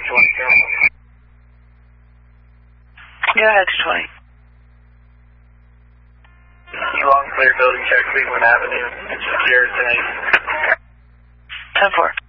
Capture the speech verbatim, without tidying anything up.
twenty, Carolina. Go ahead, two twenty. Long clear building check, Cleveland Avenue. It's secure tonight. ten four.